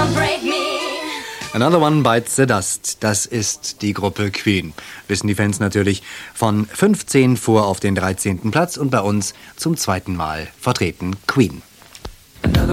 Another One Bites the Dust, das ist die Gruppe Queen. Wissen die Fans natürlich, von 15 vor auf den 13. Platz und bei uns zum zweiten Mal vertreten Queen.